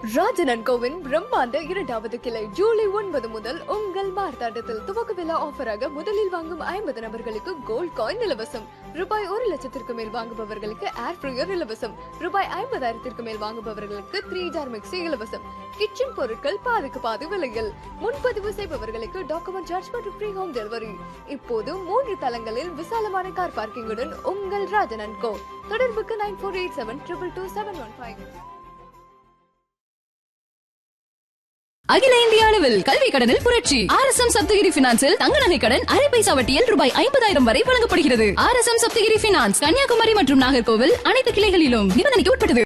Rajan CoWIN பிரம்மாண்ட இரண்டாவது கிளை ஜூலை 9 முதல் உங்கள் மார்த்தாண்டத்தில் துவக்க விழா ஆஃபராக முதலில் வாங்கும் 50 நபர்களுக்கு கோல்ட் காயின் இலவசம். ரூபாய் 1 லட்சத்திற்கு மேல் வாங்குபவர்களுக்கு ஏர் ஃப்ரையர் இலவசம். ரூபாய் 50,000 மேல் வாங்குபவர்களுக்கு 3 ஜார் மிக்சி இலவசம். கிச்சன் பொருட்கள் பாதிக்கு பாதி விலையில். முன்பதிவு செய்பவர்களுக்கு டாக்குமெண்ட் சார்ஜ் மற்றும் ஃப்ரீ ஹோம் டெலிவரி. இப்போது 3 தளங்களில் விசாலமான கார் பார்க்கிங்குடன் உங்கள் ராஜன் கோ. தொடர்புக்கு 9487222715. அகில இந்திய அளவில் கல்வி கடனில் புரட்சி. RSM சப்தகிரி பினான்சில் தங்க நகை கடன் அரை பைசா வட்டியில் ரூபாய் 50,000 வரை வழங்கப்படுகிறது. RSM சப்தகிரி பினான்ஸ் கன்னியாகுமரி மற்றும் நாகர்கோவில் அனைத்து கிளைகளிலும் நிபந்தனைக்கு உட்பட்டது.